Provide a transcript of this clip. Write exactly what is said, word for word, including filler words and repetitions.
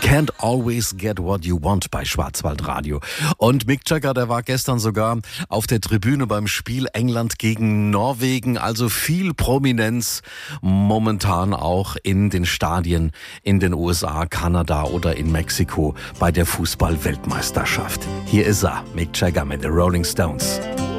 Can't always get what you want bei Schwarzwaldradio. Und Mick Jagger, der war gestern sogar auf der Tribüne beim Spiel England gegen Norwegen. Also viel Prominenz momentan auch in den Stadien in den U S A, Kanada oder in Mexiko bei der Fußball-Weltmeisterschaft. Hier ist er, Mick Jagger mit The Rolling Stones.